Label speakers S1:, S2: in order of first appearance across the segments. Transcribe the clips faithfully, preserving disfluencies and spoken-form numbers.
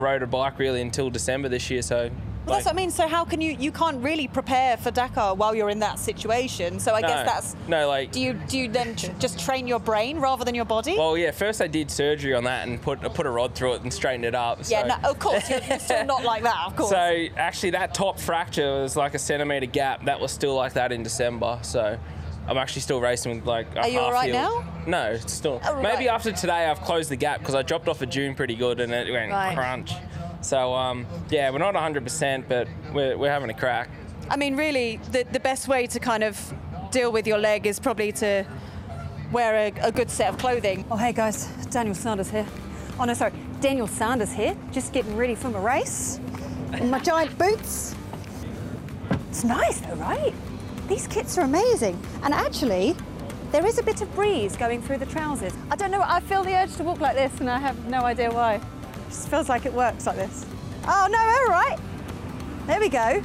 S1: rode a bike really until December this year, so.
S2: Well, that's what I mean. So how can you, you can't really prepare for Dakar while you're in that situation. So I
S1: no,
S2: guess that's,
S1: no, like.
S2: Do you do you then tr just train your brain rather than your body?
S1: Well, yeah, first I did surgery on that and put, I put a rod through it and straightened it up. So.
S2: Yeah, no, of course, you're, you're still not like that, of course.
S1: So actually that top fracture was like a centimetre gap. That was still like that in December, so. I'm actually still racing with like a
S2: Are you
S1: half
S2: all right
S1: heel.
S2: now?
S1: No, it's still.
S2: Oh,
S1: maybe
S2: right.
S1: after today I've closed the gap because I dropped off a dune pretty good and it went
S2: Right.
S1: crunch. So um, yeah, we're not one hundred percent, but we're, we're having a crack.
S2: I mean, really, the, the best way to kind of deal with your leg is probably to wear a, a good set of clothing.
S3: Oh, hey guys, Daniel Sanders here. Oh no, sorry, Daniel Sanders here, just getting ready for my race in my giant boots. It's nice though, right? These kits are amazing. And actually, there is a bit of breeze going through the trousers. I don't know, I feel the urge to walk like this and I have no idea why. It just feels like it works like this. Oh no, all right. There we go.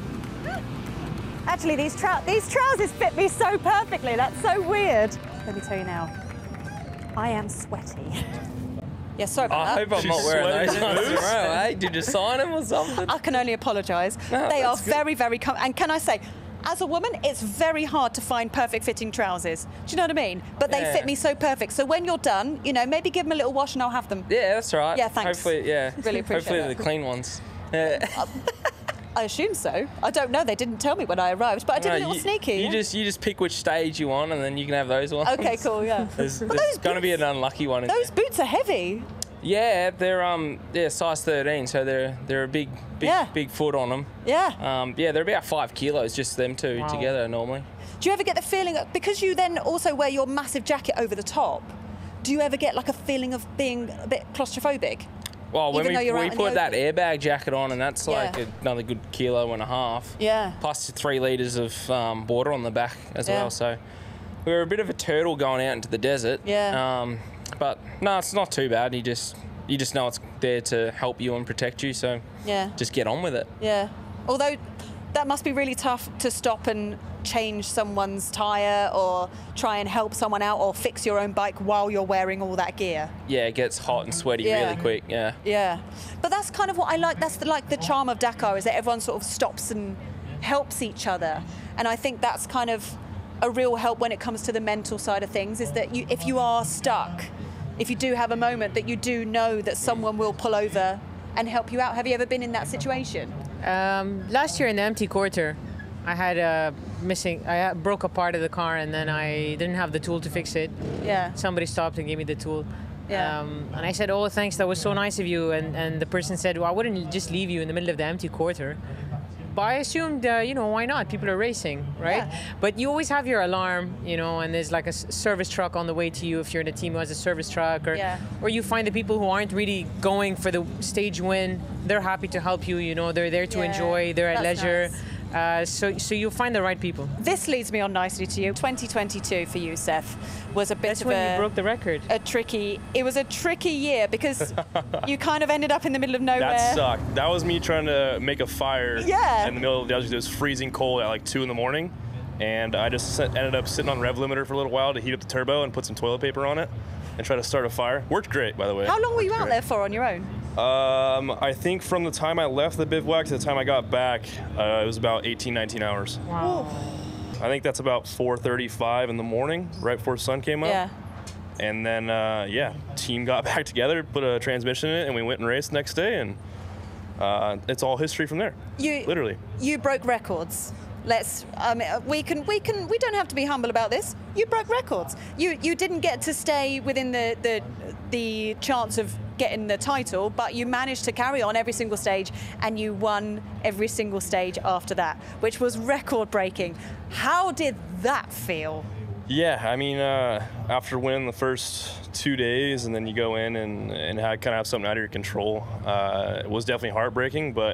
S3: Actually, these, trou these trousers fit me so perfectly. That's so weird. Let me tell you now, I am sweaty.
S2: Yeah, sorry about
S1: I
S2: that.
S1: hope I'm
S4: She's
S1: not wearing
S4: sweating
S1: those
S4: in
S1: ones
S4: boots?
S1: tomorrow, eh? Did you sign them or something?
S2: I can only apologise.
S1: No,
S2: they are
S1: that's good.
S2: very, very com and can I say, as a woman, it's very hard to find perfect fitting trousers. Do you know what I mean? But they
S1: Yeah.
S2: fit me so perfect. So when you're done, you know, maybe give them a little wash and I'll have them.
S1: Yeah, that's right.
S2: Yeah, thanks.
S1: Hopefully, yeah.
S2: Really appreciate
S1: Hopefully
S2: that.
S1: they're the clean ones. Yeah.
S2: I assume so. I don't know. They didn't tell me when I arrived, but I did
S1: No,
S2: a little
S1: you,
S2: sneaky.
S1: You
S2: yeah?
S1: just you just pick which stage you want, and then you can have those ones.
S2: Okay, cool. Yeah.
S1: There's,
S2: Well,
S1: there's
S2: those
S1: going to be an
S2: boots-
S1: unlucky one. In
S2: Those
S1: there.
S2: boots are heavy.
S1: Yeah, they're um yeah size thirteen, so they're they're a big big
S2: Yeah.
S1: big foot on them.
S2: Yeah.
S1: Um yeah, they're about five kilos, just them two
S3: Wow.
S1: together normally.
S2: Do you ever get the feeling, because you then also wear your massive jacket over the top, do you ever get like a feeling of being a bit claustrophobic?
S1: Well, when
S2: Even though
S1: we,
S2: you're out
S1: we
S2: in the
S1: put that
S2: open.
S1: airbag jacket on, and that's like
S2: Yeah.
S1: another good kilo and a half.
S2: Yeah.
S1: Plus three litres of um, water on the back as
S2: Yeah.
S1: well. So we were a bit of a turtle going out into the desert.
S2: Yeah.
S1: Um, but no, it's not too bad. You just you just know it's there to help you and protect you. So
S2: Yeah.
S1: just get on with it.
S2: Yeah. Although that must be really tough to stop and change someone's tyre or try and help someone out or fix your own bike while you're wearing all that gear.
S1: Yeah, it gets hot and sweaty
S2: Yeah.
S1: really quick. Yeah.
S2: Yeah. But that's kind of what I like. That's the, like the charm of Dakar, is that everyone sort of stops and helps each other. And I think that's kind of a real help when it comes to the mental side of things, is that you, if you are stuck, if you do have a moment, that you do know that someone will pull over and help you out. Have you ever been in that situation?
S5: Um, last year in the empty quarter, I had a missing. I had- broke a part of the car, and then I didn't have the tool to fix it.
S2: Yeah.
S5: Somebody stopped and gave me the tool.
S2: Yeah.
S5: Um, and I said, "Oh, thanks. That was so nice of you." And and the person said, "Well, I wouldn't just leave you in the middle of the empty quarter." But I assumed, uh, you know, why not? People are racing, right?
S2: Yeah.
S5: But you always have your alarm, you know, and there's like a s- service truck on the way to you if you're in a team who has a service truck, or
S2: Yeah.
S5: or you find the people who aren't really going for the stage win. They're happy to help you. You know, they're there to
S2: Yeah,
S5: enjoy. They're at
S2: that's
S5: leisure.
S2: nice.
S5: Uh, so so you'll find the right people.
S2: This leads me on nicely to you. twenty twenty-two for you, Seth, was a bit
S5: That's
S2: of
S5: when
S2: a,
S5: you broke the record.
S2: a tricky. It was a tricky year because you kind of ended up in the middle of nowhere.
S4: That sucked. That was me trying to make a fire
S2: Yeah.
S4: in the middle of the desert. It was freezing cold at like two in the morning. And I just sit- ended up sitting on rev limiter for a little while to heat up the turbo and put some toilet paper on it and try to start a fire. Worked great, by the way.
S2: How long were you
S4: Worked
S2: out
S4: great.
S2: there for on your own?
S4: Um, I think from the time I left the bivouac to the time I got back, uh, it was about eighteen, nineteen hours.
S5: Wow.
S4: I think that's about four thirty-five in the morning, right before the sun came up.
S2: Yeah.
S4: And then, uh, yeah, team got back together, put a transmission in it, and we went and raced the next day, and uh, it's all history from there.
S2: You
S4: Literally.
S2: You broke records. Let's. Um, we can. We can. We don't have to be humble about this. You broke records. You. You didn't get to stay within the the the chance of getting the title, but you managed to carry on every single stage, and you won every single stage after that, which was record breaking. How did that feel?
S4: Yeah, I mean, uh, after winning the first two days, and then you go in and, and have, kind of have something out of your control, uh, it was definitely heartbreaking, but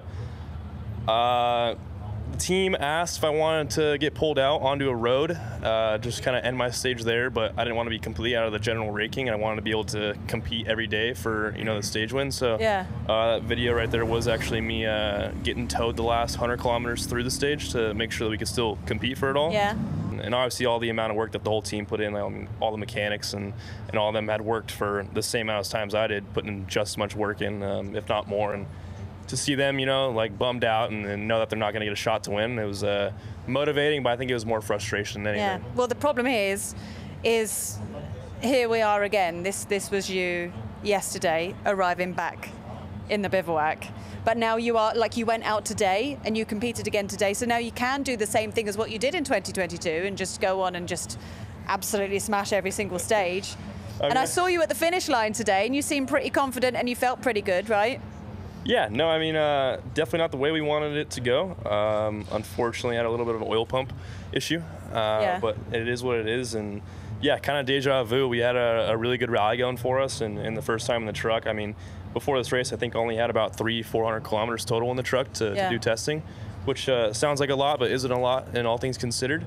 S4: uh, the team asked if I wanted to get pulled out onto a road, uh, just kind of end my stage there, but I didn't want to be completely out of the general raking, and I wanted to be able to compete every day for, you know, the stage win. So
S2: Yeah.
S4: uh, that video right there was actually me uh, getting towed the last one hundred kilometers through the stage to make sure that we could still compete for it all.
S2: Yeah.
S4: and obviously all the amount of work that the whole team put in, I mean, all the mechanics and, and all of them had worked for the same amount of times I did, putting in just as much work in, um, if not more. And to see them, you know, like bummed out and, and know that they're not going to get a shot to win, it was uh, motivating, but I think it was more frustration than anything.
S2: Yeah. Well, the problem is, is here we are again. This this was you yesterday arriving back in the bivouac, but now you are like you went out today and you competed again today. So now you can do the same thing as what you did in twenty twenty-two and just go on and just absolutely smash every single stage.
S4: Okay.
S2: And I saw you at the finish line today, and you seemed pretty confident and you felt pretty good, right?
S4: Yeah, no, I mean, uh, definitely not the way we wanted it to go. Um, unfortunately, I had a little bit of an oil pump issue, uh,
S2: Yeah.
S4: but it is what it is. And yeah, kind of deja vu. We had a, a really good rally going for us, and, and the first time in the truck, I mean, before this race, I think I only had about three, four hundred kilometers total in the truck to,
S2: Yeah.
S4: to do testing, which uh, sounds like a lot, but isn't a lot in all things considered.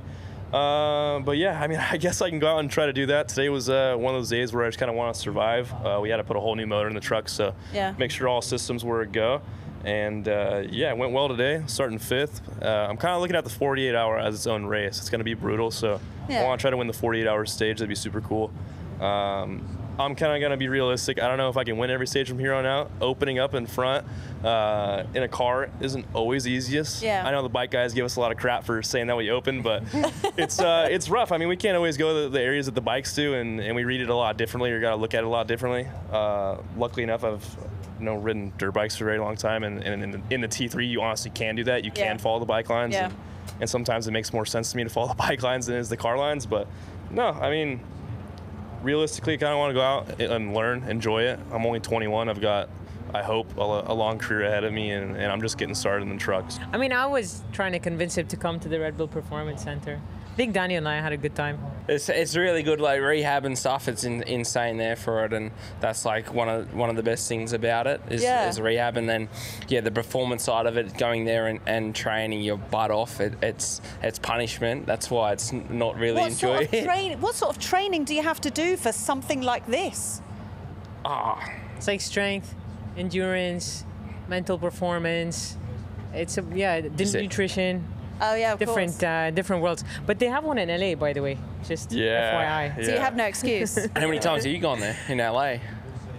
S4: Uh, but yeah, I mean, I guess I can go out and try to do that. Today was uh, one of those days where I just kind of want to survive. Uh, we had to put a whole new motor in the truck, so
S2: Yeah.
S4: make sure all systems were a go. And uh, yeah, it went well today, starting fifth. Uh, I'm kind of looking at the forty-eight hour as its own race. It's going to be brutal, so
S2: Yeah.
S4: I want to try to win the forty-eight hour stage. That'd be super cool. Um, I'm kind of going to be realistic. I don't know if I can win every stage from here on out. Opening up in front uh, in a car isn't always the easiest.
S2: Yeah.
S4: I know the bike guys give us a lot of crap for saying that we open, but it's uh, it's rough. I mean, we can't always go to the areas that the bikes do, and, and we read it a lot differently, or got to look at it a lot differently. Uh, luckily enough, I've you know ridden dirt bikes for a very long time, and, and in, the, in the T three, you honestly can do that. You can
S2: Yeah.
S4: follow the bike lines,
S2: Yeah.
S4: and, and sometimes it makes more sense to me to follow the bike lines than it is the car lines. But no, I mean, realistically, I kind of want to go out and learn, enjoy it. I'm only twenty-one. I've got, I hope, a, a long career ahead of me, and, and I'm just getting started in the trucks.
S5: I mean, I was trying to convince him to come to the Red Bull Performance Center. I think Daniel and I had a good time.
S1: It's it's really good, like rehab and stuff. It's in, insane there for it, and that's like one of one of the best things about it is,
S2: Yeah.
S1: is rehab. And then yeah, the performance side of it, going there and, and training your butt off. It, it's it's punishment. That's why it's n- not really
S2: What sort, of
S1: enjoyed.
S2: train, what sort of training do you have to do for something like this?
S1: Ah,
S5: It's like strength, endurance, mental performance. It's a, yeah, the
S1: Is it-
S5: nutrition,
S2: Oh yeah, of
S5: different
S2: course.
S5: uh, different worlds. But they have one in L A, by the way. Just
S4: Yeah.
S5: F Y I.
S2: So you have no excuse.
S1: how many times have you gone there in L A?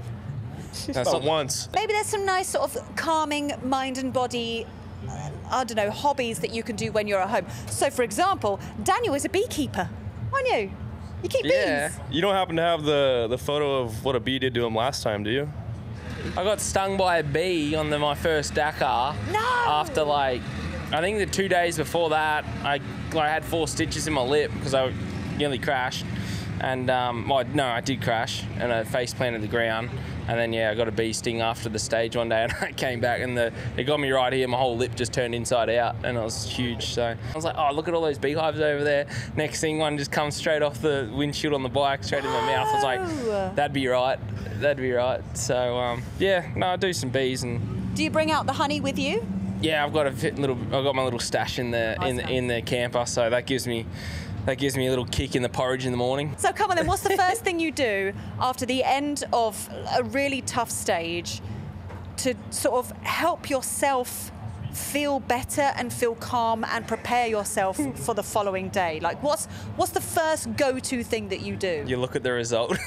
S1: That's
S4: About
S1: not
S4: once.
S2: Maybe there's some nice sort of calming mind and body, uh, I don't know, hobbies that you can do when you're at home. So, for example, Daniel is a beekeeper, aren't you? You keep
S1: Yeah.
S2: bees.
S4: You don't happen to have the, the photo of what a bee did to him last time, do you?
S1: I got stung by a bee on the, my first Dakar.
S2: No.
S1: After like, I think the two days before that, I I had four stitches in my lip because I nearly crashed. And um, well, no, I did crash and I face planted the ground. And then yeah, I got a bee sting after the stage one day, and I came back and the it got me right here. My whole lip just turned inside out, and it was huge. So I was like, oh, look at all those beehives over there. Next thing, one just comes straight off the windshield on the bike, straight in my mouth. I was
S2: Oh.
S1: like, that'd be right. That'd be right. So um, yeah, no, I do some bees, and
S2: Do you bring out the honey with you?
S1: yeah, I've got a fit little. I've got my little stash in the in
S2: Awesome.
S1: in the camper, so that gives me that gives me a little kick in the porridge in the morning.
S2: So come on then, what's the first thing you do after the end of a really tough stage to sort of help yourself feel better and feel calm and prepare yourself for the following day? Like what's what's the first go-to thing that you do?
S1: You look at the result,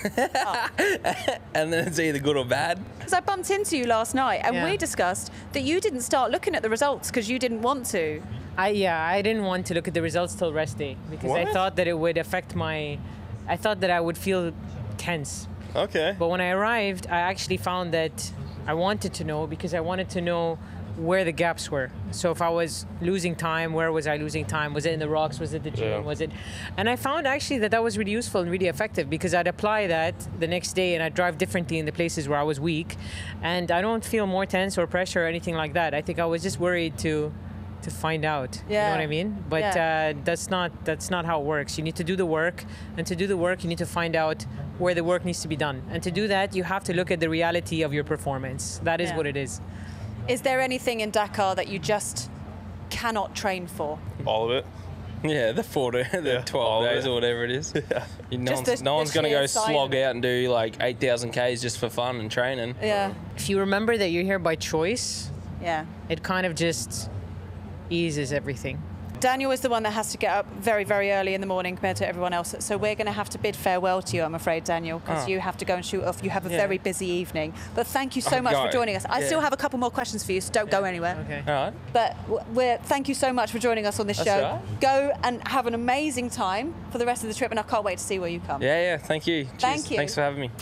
S1: and then it's either good or bad.
S2: Because I bumped into you last night and
S5: Yeah.
S2: we discussed that you didn't start looking at the results because you didn't want to.
S5: I yeah, I didn't want to look at the results till rest day because I
S4: What?
S5: thought that it would affect my. I thought that I would feel tense.
S4: Okay.
S5: But when I arrived, I actually found that I wanted to know because I wanted to know where the gaps were. So if I was losing time, where was I losing time? Was it in the rocks? Was it the gym?
S4: Yeah.
S5: Was it? And I found actually that that was really useful and really effective because I'd apply that the next day and I'd drive differently in the places where I was weak, and I don't feel more tense or pressure or anything like that. I think I was just worried to to find out. You
S2: Yeah.
S5: know what I mean? But
S2: Yeah.
S5: uh, that's not that's not how it works. You need to do the work, and to do the work, you need to find out where the work needs to be done. And to do that, you have to look at the reality of your performance. That is
S2: Yeah.
S5: what it is.
S2: Is there anything in Dakar that you just cannot train for?
S4: All of it.
S1: Yeah, the four, the
S4: Yeah, all
S1: twelve
S4: of
S1: days
S4: it.
S1: or whatever it is. Yeah. No
S2: Just
S1: one's,
S2: the-
S1: no
S2: the
S1: one's gonna
S2: sheer
S1: go
S2: side
S1: slog
S2: of it.
S1: out and do like eight thousand k's just for fun and training.
S2: Yeah,
S5: If you remember that you're here by choice,
S2: yeah.
S5: it kind of just eases everything.
S2: Daniel is the one that has to get up very, very early in the morning compared to everyone else. So we're going to have to bid farewell to you, I'm afraid, Daniel, because
S1: Oh.
S2: you have to go and shoot off. You have a
S1: Yeah.
S2: very busy evening. But thank you so
S1: Oh,
S2: much for
S1: God.
S2: joining us. I
S1: Yeah.
S2: still have a couple more questions for you, so don't go anywhere.
S5: Okay.
S1: All right.
S2: But w- we're, thank you so much for joining us on this
S1: That's
S2: show.
S1: all right.
S2: Go and have an amazing time for the rest of the trip, and I can't wait to see where you come.
S1: Yeah, yeah. Thank you. Cheers.
S2: Thank you.
S1: Thanks for having me.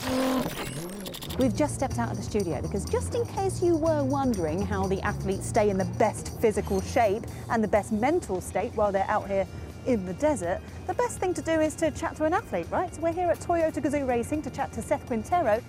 S3: We've just stepped out of the studio because just in case you were wondering how the athletes stay in the best physical shape and the best mental state while they're out here in the desert, the best thing to do is to chat to an athlete, right? So we're here at Toyota Gazoo Racing to chat to Seth Quintero.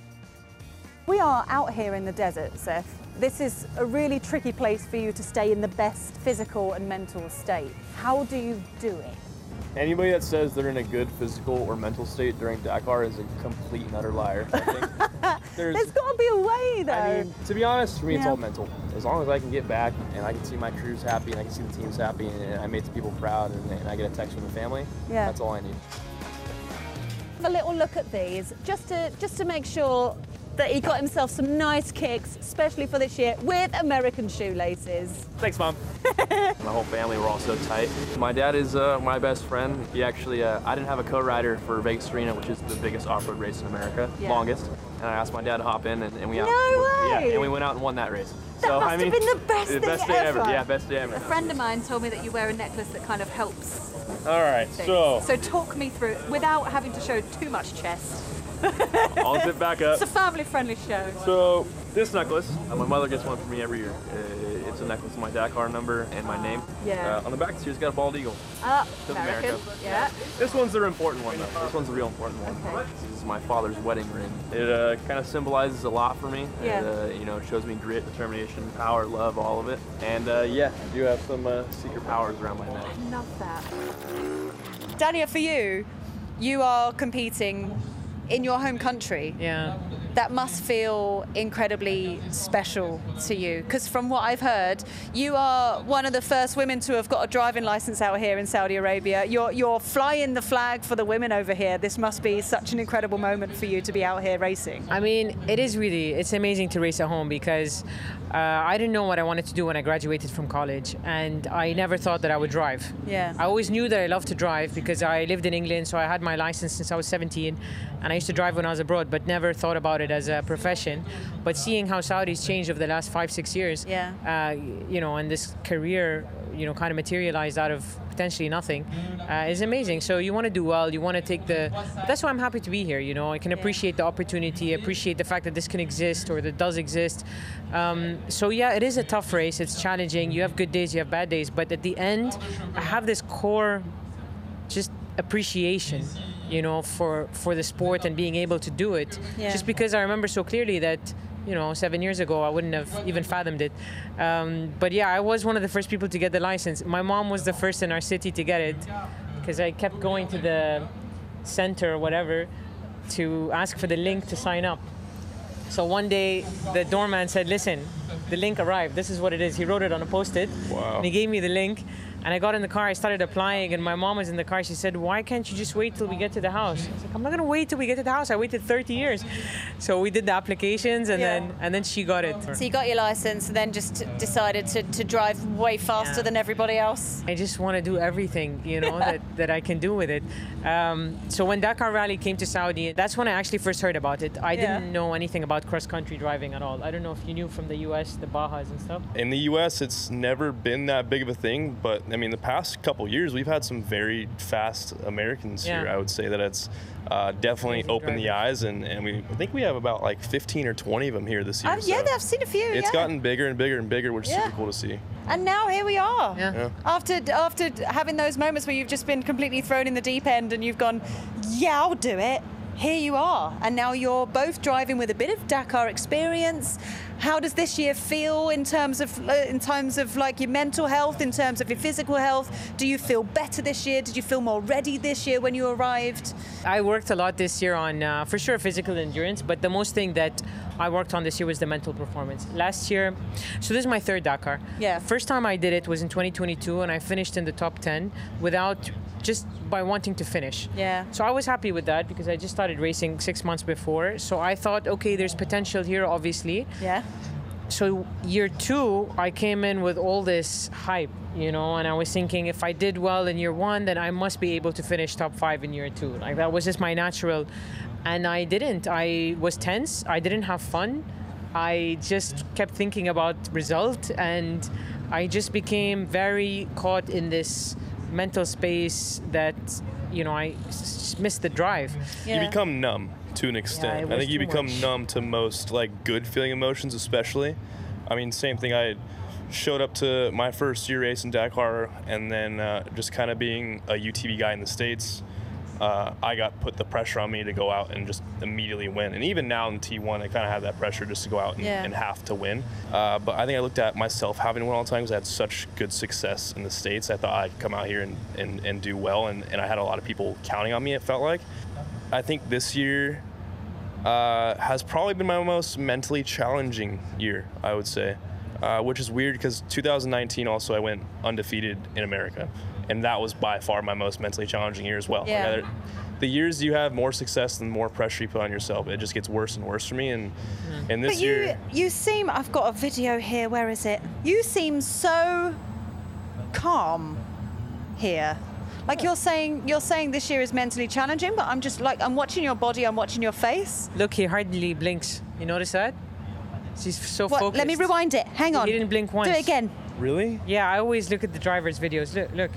S3: We are out here in the desert, Seth. This is a really tricky place for you to stay in the best physical and mental state. How do you do it?
S6: Anybody that says they're in a good physical or mental state during Dakar is a complete and utter liar. I think there's,
S3: There's got to be a way, though.
S6: I mean, to be honest, for me, it's
S3: Yeah.
S6: all mental. As long as I can get back and I can see my crews happy and I can see the teams happy and I make the people proud and, and I get a text from the family,
S3: Yeah.
S6: that's all I need.
S3: Have a little look at these, just to just to make sure that he got himself some nice kicks, especially for this year, with American shoelaces.
S6: Thanks, Mom. My whole family, we're all so tight. My dad is uh, my best friend. He actually, uh, I didn't have a co-rider for Vegas Arena, which is the biggest off-road race in America,
S3: Yeah.
S6: longest. And I asked my dad to hop in, and, and we out.
S3: No
S6: Yeah,
S3: way!
S6: and we went out and won that race.
S3: That
S6: so
S3: must
S6: I
S3: have
S6: mean,
S3: been the best
S6: the
S3: thing
S6: best day ever.
S3: ever.
S6: Yeah, best day ever.
S2: A friend of mine told me that you wear a necklace that kind of helps.
S4: All right,
S2: things.
S4: so
S2: So talk me through it without having to show too much chest.
S6: I'll zip back up.
S2: It's a family-friendly show.
S6: So this necklace, uh, my mother gets one for me every year. Uh, it's a necklace with my Dakar number and my name.
S2: Yeah.
S6: Uh, on the back, she's got a bald eagle.
S2: Uh,
S6: To
S2: American.
S6: America.
S2: Yeah.
S6: This one's the important one, though. This one's the real important one.
S2: Okay.
S6: This is my father's wedding ring. It uh, kind of symbolizes a lot for me.
S2: Yeah.
S6: It, uh, you know, it shows me grit, determination, power, love, all of it. And uh, yeah, I do have some uh, secret powers around my neck.
S2: Love that. Dania, for you, you are competing in your home country.
S5: Yeah.
S2: That must feel incredibly special to you, because from what I've heard, you are one of the first women to have got a driving license out here in Saudi Arabia. You're, you're flying the flag for the women over here. This must be such an incredible moment for you to be out here racing.
S5: I mean, it is really, it's amazing to race at home because uh, I didn't know what I wanted to do when I graduated from college, and I never thought that I would drive.
S2: Yeah.
S5: I always knew that I loved to drive because I lived in England, so I had my license since I was seventeen, and I used to drive when I was abroad, but never thought about it as a profession. But seeing how Saudi's changed over the last five, six years,
S2: Yeah.
S5: uh, you know, and this career, you know, kind of materialized out of potentially nothing, uh, is amazing. So you want to do well, you want to take the, that's why I'm happy to be here, you know, I can appreciate the opportunity, appreciate the fact that this can exist or that does exist. Um, so yeah, it is a tough race, it's challenging, you have good days, you have bad days, but at the end, I have this core just appreciation, you know, for, for the sport and being able to do it.
S2: Yeah.
S5: Just because I remember so clearly that, you know, seven years ago, I wouldn't have even fathomed it. Um, but yeah, I was one of the first people to get the license. My mom was the first in our city to get it because I kept going to the center or whatever to ask for the link to sign up. So one day, the doorman said, listen, the link arrived. This is what it is. He wrote it on a Post-it.
S4: Wow.
S5: And he gave me the link. And I got in the car, I started applying, and my mom was in the car. She said, why can't you just wait till we get to the house? I was like, I'm not gonna wait till we get to the house. I waited thirty years. So we did the applications, and
S2: Yeah.
S5: then and then she got it.
S2: So you got your license and then just decided to, to drive way faster
S5: Yeah.
S2: than everybody else.
S5: I just want to do everything, you know, that, that I can do with it. Um, so when Dakar Rally came to Saudi, that's when I actually first heard about it. I
S2: Yeah.
S5: didn't know anything about cross-country driving at all. I don't know if you knew from the U S, the Bajas and stuff.
S4: in the U S, it's never been that big of a thing, but I mean, the past couple years, we've had some very fast Americans
S5: Yeah.
S4: here. I would say that it's uh, definitely
S5: Amazing
S4: opened the
S5: drivers.
S4: eyes, and, and we I think we have about like fifteen or twenty of them here this year.
S2: Uh, yeah,
S4: so
S2: I've seen a few.
S4: it's
S2: yeah.
S4: gotten bigger and bigger and bigger, which is
S2: Yeah.
S4: super cool to see.
S2: And now here we are.
S5: Yeah.
S4: Yeah.
S2: After after having those moments where you've just been completely thrown in the deep end and you've gone, yeah, I'll do it. Here you are, and now you're both driving with a bit of Dakar experience. How does this year feel in terms of uh, in terms of like your mental health, in terms of your physical health? Do you feel better this year? Did you feel more ready this year when you arrived?
S5: I worked a lot this year on, uh, for sure, physical endurance, but the most thing that I worked on this year was the mental performance. Last year, so this is my third Dakar.
S2: Yeah.
S5: First time I did it was in twenty twenty-two, and I finished in the top ten without, just by wanting to finish.
S2: Yeah.
S5: So I was happy with that because I just started racing six months before. So I thought, okay, there's potential here, obviously.
S2: Yeah.
S5: so year two, I came in with all this hype, you know, and I was thinking if I did well in year one, then I must be able to finish top five in year two. Like that was just my natural, and I didn't. I was tense. I didn't have fun. I just kept thinking about result, and I just became very caught in this mental space that, you know, I s- missed the drive.
S2: Yeah.
S4: You become numb to an extent.
S5: it
S4: I
S5: was
S4: think you
S5: too
S4: become
S5: much.
S4: numb to most like good feeling emotions, especially. I mean, same thing. I showed up to my first year race in Dakar, and then uh, just kind of being a U T V guy in the States, uh, I got put the pressure on me to go out and just immediately win. And even now in T one, I kind of have that pressure just to go out and,
S2: Yeah.
S4: and have to win. Uh, but I think I looked at myself having won all the time because I had such good success in the States. I thought I'd come out here and, and, and do well, and, and I had a lot of people counting on me, it felt like. I think this year uh, has probably been my most mentally challenging year, I would say, uh, which is weird because two thousand nineteen also I went undefeated in America, and that was by far my most mentally challenging year as well.
S2: Yeah.
S4: Like, I- the years you have more success, the more pressure you put on yourself, it just gets worse and worse for me. And and this
S2: But you,
S4: year,
S2: you seem. I've got a video here. Where is it? You seem so calm here. Like you're saying, you're saying this year is mentally challenging, but I'm just like I'm watching your body. I'm watching your face.
S5: Look, he hardly blinks. You notice that? She's so
S2: What?
S5: focused.
S2: Let me rewind it. Hang on.
S5: He didn't blink once.
S2: Do it again.
S4: really?
S5: Yeah, I always look at the driver's videos. Look, look.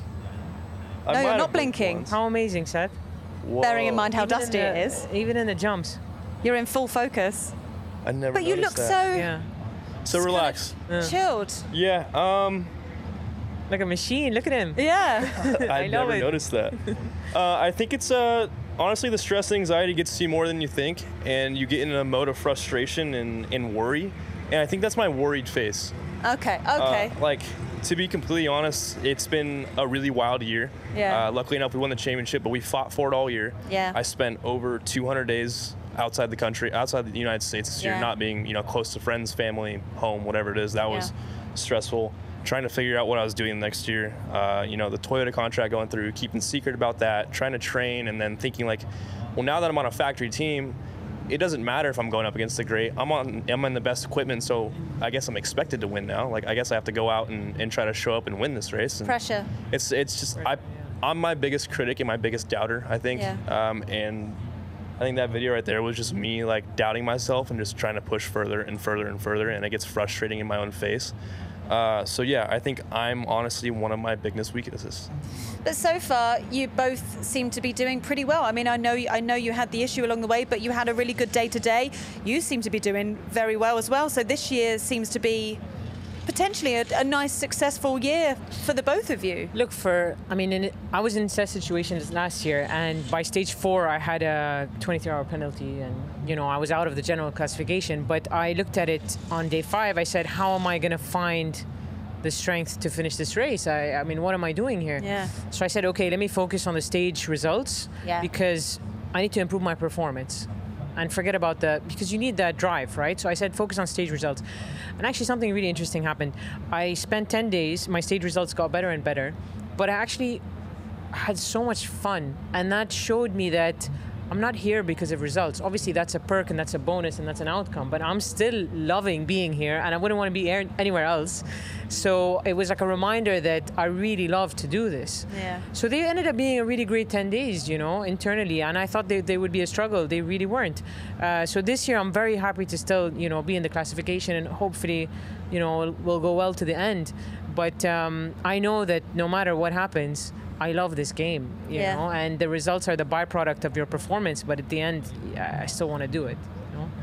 S4: I
S2: No, you're
S4: might
S2: not
S4: have blinked
S2: blinking.
S4: once.
S5: How amazing, Seth.
S2: Bearing in
S4: Whoa.
S2: mind how
S5: Even in
S2: dusty
S5: the-
S2: it is,
S5: Even in the jumps.
S2: you're in full focus.
S4: I never.
S2: But you look
S4: noticed
S2: so
S4: that.
S5: Yeah.
S4: so relax.
S2: chilled.
S4: Yeah. Um.
S5: Like a machine. Look at him.
S2: Yeah.
S4: I
S5: love
S4: never
S5: it.
S4: noticed that. uh, I think it's uh, honestly the stress and anxiety gets to you more than you think, and you get in a mode of frustration and, and worry. And I think that's my worried face.
S2: okay.
S4: Uh,
S2: Okay.
S4: like, to be completely honest, it's been a really wild year.
S2: Yeah.
S4: Uh, luckily enough, we won the championship, but we fought for it all year.
S2: Yeah.
S4: I spent over two hundred days outside the country, outside the United States this year,
S2: Yeah.
S4: not being, you know, close to friends, family, home, whatever it is. That was
S2: Yeah.
S4: stressful. Trying to figure out what I was doing next year. Uh, you know, the Toyota contract going through, keeping secret about that, trying to train, and then thinking like, well, now that I'm on a factory team, it doesn't matter if I'm going up against the great. I'm on, I'm in the best equipment, so I guess I'm expected to win now. Like, I guess I have to go out and, and try to show up and win this race. And
S2: Pressure.
S4: It's it's just I, I'm my biggest critic and my biggest doubter, I think.
S2: Yeah.
S4: Um, and I think that video right there was just me like doubting myself and just trying to push further and further and further, and it gets frustrating in my own face. Uh, so yeah, I think I'm honestly one of my biggest weaknesses.
S2: But so far, you both seem to be doing pretty well. I mean, I know I know you had the issue along the way, but you had a really good day today. You seem to be doing very well as well. So this year seems to be potentially a, a nice, successful year for the both of you.
S5: Look, for, I mean, in, I was in such situations last year, and by stage four, I had a twenty-three hour penalty, and, you know, I was out of the general classification. But I looked at it on day five. I said, how am I going to find the strength to finish this race? I, I mean, what am I doing here?
S2: Yeah.
S5: So I said, okay, let me focus on the stage results
S2: Yeah.
S5: because I need to improve my performance. And forget about the, because you need that drive, right? So I said, focus on stage results. And actually something really interesting happened. I spent ten days, my stage results got better and better, but I actually had so much fun. And that showed me that I'm not here because of results. Obviously that's a perk and that's a bonus and that's an outcome, but I'm still loving being here and I wouldn't want to be er- anywhere else. So it was like a reminder that I really love to do this.
S2: Yeah.
S5: So they ended up being a really great ten days, you know, internally. And I thought they, they would be a struggle. They really weren't. Uh, so this year I'm very happy to still, you know, be in the classification and hopefully, you know, we'll go well to the end. But um, I know that no matter what happens, I love this game, you
S2: Yeah.
S5: know, and the results are the byproduct of your performance. But at the end, yeah, I still want to do it, you know.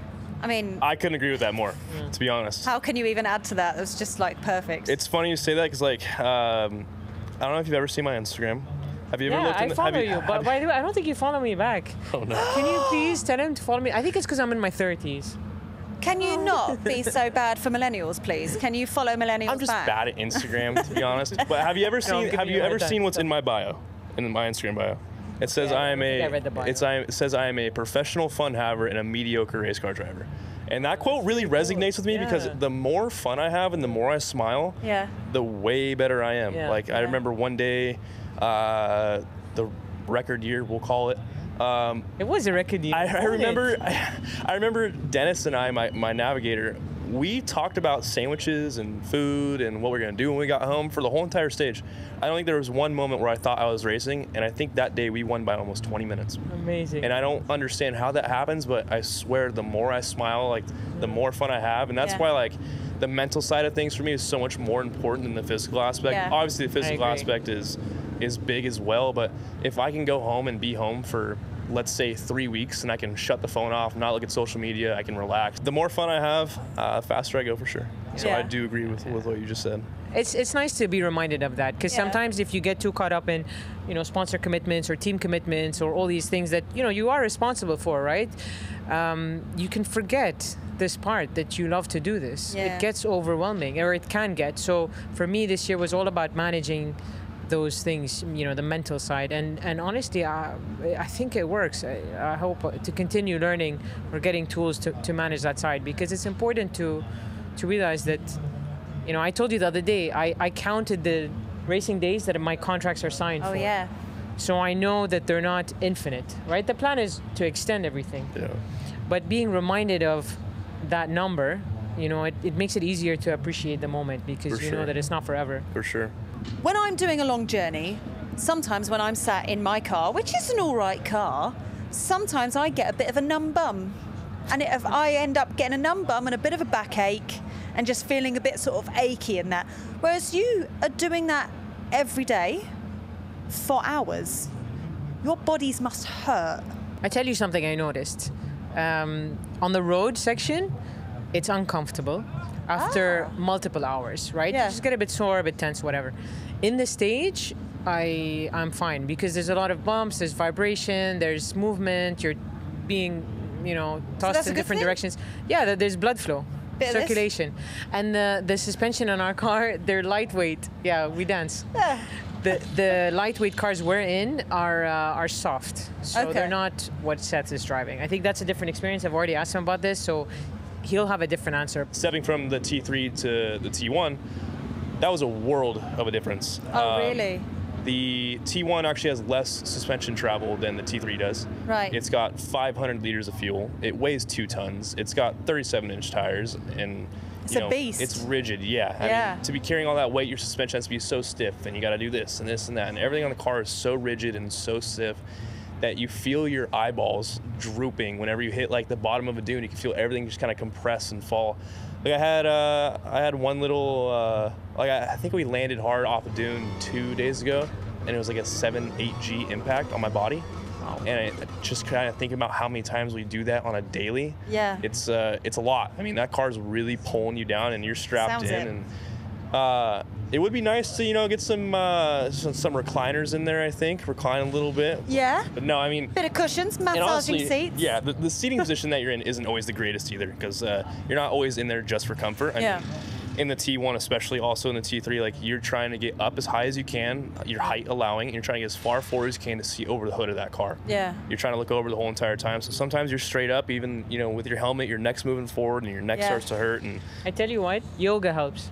S2: I mean,
S4: I couldn't agree with that more, to be honest.
S2: how can you even add to that? It was just like perfect.
S4: It's funny you say that because, like, um, I don't know if you've ever seen my Instagram. Have you ever
S5: Yeah,
S4: looked?
S5: I
S4: in the,
S5: follow
S4: have
S5: you,
S4: have
S5: but by the way, I don't think you follow me back.
S4: Oh no.
S5: Can you please tell him to follow me? I think it's because I'm in my thirties.
S2: Can you not be so bad for millennials, please? Can you follow millennials
S4: I'm just
S2: back?
S4: bad at Instagram, to be honest. But have you ever
S5: I'm
S4: seen?
S5: giving
S4: Have
S5: you
S4: you
S5: a hard
S4: ever
S5: time.
S4: seen what's in my bio? In my Instagram bio, it says
S5: Yeah,
S4: I
S5: I
S4: am
S5: think
S4: a.
S5: I read the bio.
S4: It's I. It says I am a professional fun haver and a mediocre race car driver. And that quote really resonates with me because
S5: Yeah.
S4: the more fun I have and the more I smile,
S2: Yeah.
S4: the way better I am.
S5: Yeah.
S4: Like I
S2: Yeah.
S4: remember one day, uh, the record year we'll call it. Um,
S5: It was a record year.
S4: I, I
S5: Own it.
S4: remember, I, I remember Dennis and I, my, my navigator, we talked about sandwiches and food and what we were going to do when we got home for the whole entire stage. I don't think there was one moment where I thought I was racing, and I think that day we won by almost twenty minutes.
S5: Amazing.
S4: And I don't understand how that happens, but I swear the more I smile, like the more fun I have, and that's
S2: Yeah.
S4: why like the mental side of things for me is so much more important than the physical aspect.
S2: Yeah.
S4: Obviously, the physical
S5: agree.
S4: aspect is is big as well, but if I can go home and be home for, let's say, three weeks and I can shut the phone off, not look at social media, I can relax. The more fun I have, uh, faster I go for sure. So
S2: Yeah.
S4: I do agree with, with what you just said.
S5: It's it's nice to be reminded of that, because
S2: Yeah.
S5: sometimes if you get too caught up in, you know, sponsor commitments or team commitments or all these things that, you know, you are responsible for, right? Um, you can forget this part that you love to do this.
S2: Yeah.
S5: It gets overwhelming, or it can get. So for me, this year was all about managing those things, you know, the mental side. And and honestly, I, I think it works. I, I hope to continue learning or getting tools to, to manage that side, because it's important to to realize that, you know, I told you the other day, I, I counted the racing days that my contracts are signed
S2: Oh
S5: for.
S2: yeah.
S5: So I know that they're not infinite, right? The plan is to extend everything.
S4: Yeah.
S5: But being reminded of that number, you know, it, it makes it easier to appreciate the moment, because
S4: For
S5: you
S4: sure.
S5: know that it's not forever.
S4: For sure.
S2: When I'm doing a long journey, sometimes when I'm sat in my car, which is an all right car, sometimes I get a bit of a numb bum. And if I end up getting a numb bum and a bit of a backache and just feeling a bit sort of achy and that. Whereas you are doing that every day for hours. Your bodies must hurt.
S5: I tell you something I noticed. Um, on the road section, it's uncomfortable after multiple hours, right?
S2: Yeah.
S5: You just get a bit sore, a bit tense, whatever. In the stage, I, I'm fine, because there's a lot of bumps, there's vibration, there's movement, you're being, you know, tossed
S2: that's a
S5: in
S2: good
S5: different
S2: thing?
S5: directions. Yeah, there- there's blood flow.
S2: Bit of this?
S5: Circulation. And the, the suspension on our car, they're lightweight. Yeah, we dance.
S2: Yeah.
S5: The, the lightweight cars we're in are uh, are soft, so
S2: Okay.
S5: they're not what Seth is driving. I think that's a different experience. I've already asked him about this, so he'll have a different answer.
S4: Stepping from the T three to the T one, that was a world of a difference.
S2: Oh,
S4: Um,
S2: really?
S4: The T one actually has less suspension travel than the T three does.
S2: Right.
S4: It's got five hundred liters of fuel. It weighs two tons. It's got thirty-seven inch tires, and
S2: It's
S4: you
S2: a
S4: know,
S2: beast.
S4: It's rigid. Yeah. I
S2: Yeah.
S4: mean, to be carrying all that weight, your suspension has to be so stiff, and you got to do this and this and that, and everything on the car is so rigid and so stiff that you feel your eyeballs drooping whenever you hit like the bottom of a dune. You can feel everything just kind of compress and fall. Like I had, uh, I had one little, uh, like I, I think we landed hard off a dune two days ago, and it was like a seven, eight G impact on my body. And I just kind of thinking about how many times we do that on a daily.
S2: Yeah.
S4: It's uh, it's a lot. I mean, that car's really pulling you down, and you're strapped
S2: Sounds
S4: in.
S2: it.
S4: And uh, it would be nice to, you know, get some, uh, some some recliners in there. I think recline a little bit.
S2: Yeah.
S4: But no, I mean.
S2: Bit of cushions,
S4: And
S2: massaging
S4: honestly,
S2: seats.
S4: yeah, the, the seating position that you're in isn't always the greatest either, because uh, you're not always in there just for comfort. I
S2: Yeah.
S4: mean, in the T one, especially, also in the T three, like you're trying to get up as high as you can, your height allowing, and you're trying to get as far forward as you can to see over the hood of that car.
S2: Yeah.
S4: You're trying to look over the whole entire time. So sometimes you're straight up, even, you know, with your helmet, your neck's moving forward and your neck
S2: Yeah.
S4: starts to hurt. And
S5: I tell you what, yoga helps.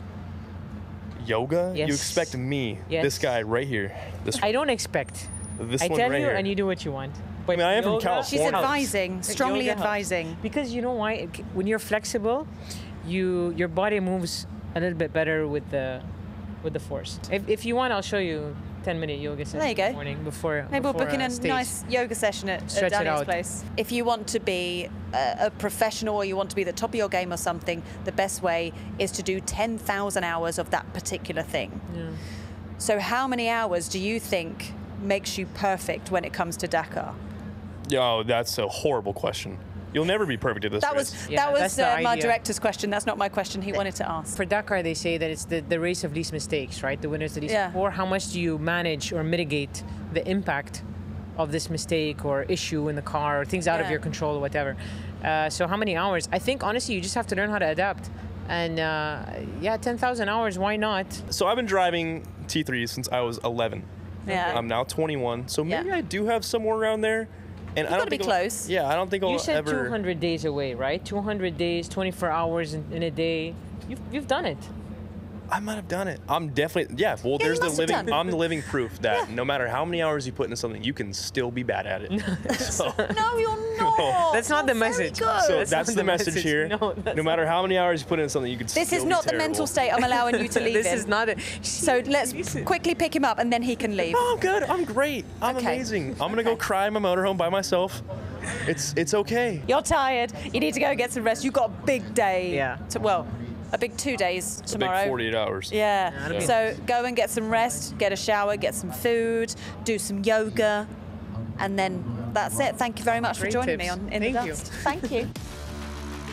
S4: yoga,
S5: Yes.
S4: you expect me,
S5: Yes.
S4: this guy right here, this,
S5: I don't expect.
S4: this
S5: I
S4: one
S5: tell
S4: right
S5: you,
S4: here.
S5: and you do what you want. But
S4: I mean, I am from
S5: yoga
S4: California.
S2: She's
S4: Helps.
S2: advising, strongly
S5: Yoga helps.
S2: advising.
S5: Because you know why? When you're flexible, you your body moves a little bit better with the with the force. If, if you want, I'll show you ten minute yoga session
S2: There you go.
S5: in the morning before.
S2: Maybe we'll
S5: before,
S2: book in
S5: uh,
S2: a
S5: stage.
S2: nice yoga session at,
S5: Stretch
S2: at
S5: it
S2: Daniel's
S5: out.
S2: place. If you want to be a, a professional or you want to be the top of your game or something, the best way is to do ten thousand hours of that particular thing.
S5: Yeah.
S2: So how many hours do you think makes you perfect when it comes to Dakar?
S4: Yo, that's a horrible question. You'll never be perfect at this
S2: That
S4: race.
S2: was
S5: Yeah,
S2: that was
S5: that's the
S2: uh, my
S5: idea.
S2: director's question. That's not my question. He wanted to ask.
S5: For Dakar, they say that it's the, the race of least mistakes, right? The winners of least.
S2: Yeah.
S5: Or how much do you manage or mitigate the impact of this mistake or issue in the car or things out of
S2: Yeah.
S5: your control or whatever. Uh, so how many hours? I think honestly, you just have to learn how to adapt. And uh, yeah, ten thousand hours. Why not?
S4: So I've been driving T threes since I was eleven.
S2: Yeah.
S4: I'm now twenty-one, so maybe
S2: Yeah.
S4: I do have somewhere around there. And I
S2: gotta
S4: don't
S2: be
S4: think I'll-
S2: close.
S4: Yeah, I don't think I'll
S5: You said
S4: ever.
S5: two hundred days away, right? two hundred days, twenty-four hours in, in a day. You've, you've done it.
S4: I might have done it. I'm definitely, yeah. Well,
S2: Yeah,
S4: there's
S2: you
S4: the
S2: must have
S4: living.
S2: done.
S4: I'm the living proof that
S2: Yeah.
S4: no matter how many hours you put into something, you can still be bad at it. so,
S2: No, you're not.
S5: That's not the
S2: You're very
S5: message.
S2: good.
S4: so
S5: That's
S4: that's
S5: not
S4: the
S5: the
S4: message,
S5: message.
S4: here.
S5: No, that's
S4: No matter how many hours you put into something, you can.
S2: This
S4: still
S2: is
S4: be
S2: not the
S4: terrible.
S2: mental state I'm allowing you to leave
S5: This
S2: in.
S5: is not a.
S2: So let's quickly pick him up and then he can leave.
S4: Oh, I'm good. I'm great. I'm
S2: Okay.
S4: amazing. I'm gonna go
S2: Okay.
S4: cry in my motorhome by myself. It's it's okay.
S2: You're tired. You need to go get some rest. You've got a big day.
S5: Yeah.
S2: To, well, a big two days
S4: It's a
S2: tomorrow.
S4: big forty-eight hours.
S2: Yeah.
S5: that'll be
S2: So go and get some rest, get a shower, get some food, do some yoga, and then that's it. Thank you very much
S5: Great
S2: for joining
S5: tips.
S2: me on In
S5: Thank
S2: the
S5: you.
S2: Dust. Thank you.